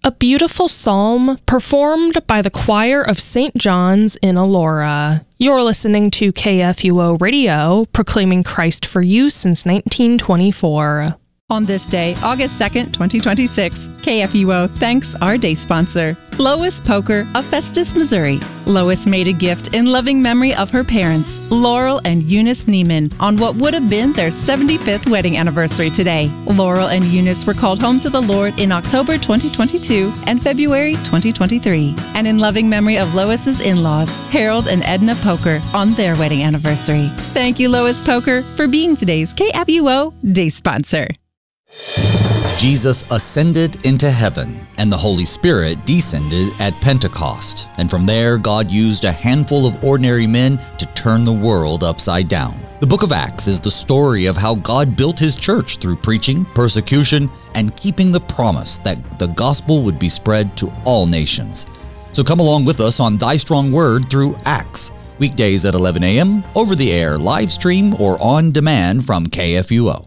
A beautiful psalm performed by the choir of St. John's in Elora. You're listening to KFUO Radio, proclaiming Christ for you since 1924. On this day, August 2nd, 2026, KFUO thanks our day sponsor, Lois Poker of Festus, Missouri. Lois made a gift in loving memory of her parents, Laurel and Eunice Neiman, on what would have been their 75th wedding anniversary today. Laurel and Eunice were called home to the Lord in October 2022 and February 2023. And in loving memory of Lois's in-laws, Harold and Edna Poker, on their wedding anniversary. Thank you, Lois Poker, for being today's KFUO day sponsor. Jesus ascended into heaven, and the Holy Spirit descended at Pentecost. And from there, God used a handful of ordinary men to turn the world upside down. The book of Acts is the story of how God built his church through preaching, persecution, and keeping the promise that the gospel would be spread to all nations. So come along with us on Thy Strong Word through Acts, weekdays at 11 a.m., over the air, live stream, or on demand from KFUO.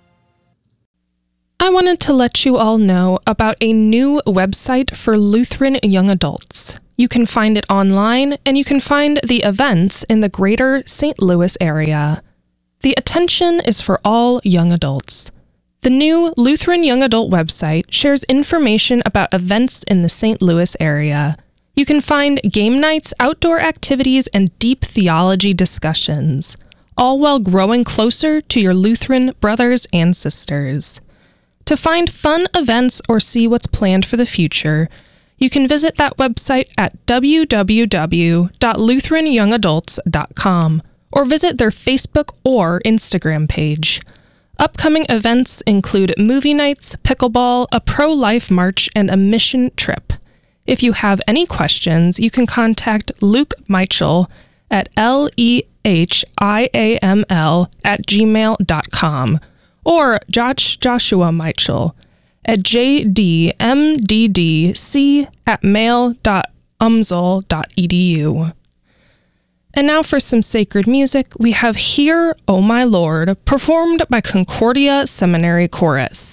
I wanted to let you all know about a new website for Lutheran young adults. You can find it online, and you can find the events in the greater St. Louis area. The attention is for all young adults. The new Lutheran young adult website shares information about events in the St. Louis area. You can find game nights, outdoor activities, and deep theology discussions, all while growing closer to your Lutheran brothers and sisters. To find fun events or see what's planned for the future, you can visit that website at www.lutheranyoungadults.com or visit their Facebook or Instagram page. Upcoming events include movie nights, pickleball, a pro-life march, and a mission trip. If you have any questions, you can contact Luke Michel at lehiaml@gmail.com. or Joshua Michel at jdmddc@mail.umsl.edu. And now for some sacred music, we have Hear, O My Lord, performed by Concordia Seminary Chorus.